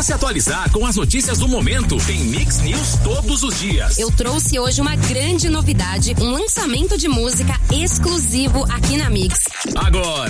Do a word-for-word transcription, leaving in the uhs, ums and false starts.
Pra se atualizar com as notícias do momento, tem Mix News todos os dias. Eu trouxe hoje uma grande novidade, um lançamento de música exclusivo aqui na Mix. Agora